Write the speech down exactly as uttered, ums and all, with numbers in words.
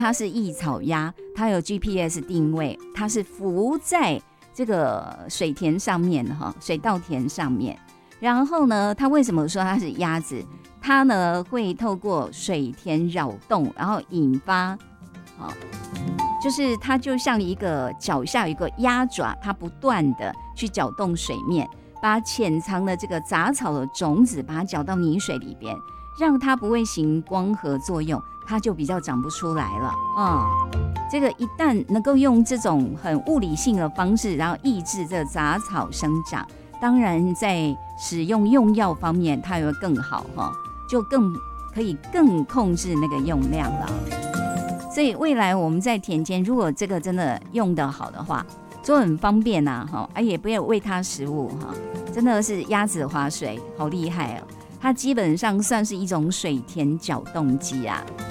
它是益草鸭，它有 G P S 定位，它是浮在这个水田上面哈，水稻田上面。然后呢，它为什么说它是鸭子？它呢会透过水田扰动，然后引发，哦，就是它就像一个脚下有一个鸭爪，它不断的去搅动水面，把潜藏的这个杂草的种子把它搅到泥水里边，让它不会行光合作用，它就比较长不出来了啊、嗯。这个一旦能够用这种很物理性的方式，然后抑制这个杂草生长，当然在使用用药方面它也会更好哈，就更可以更控制那个用量了。所以未来我们在田间，如果这个真的用得好的话，就很方便呐、啊，啊也不要喂它食物哈，真的是鸭子划水，好厉害哦！它基本上算是一种水田搅动机啊。